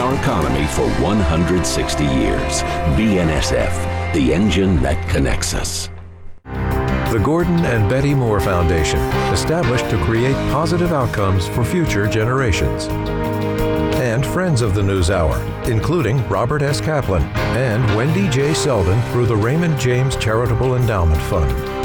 our economy for 160 years. BNSF, the engine that connects us. The Gordon and Betty Moore Foundation, established to create positive outcomes for future generations. And friends of the NewsHour, including Robert S. Kaplan and Wendy J. Selden through the Raymond James Charitable Endowment Fund.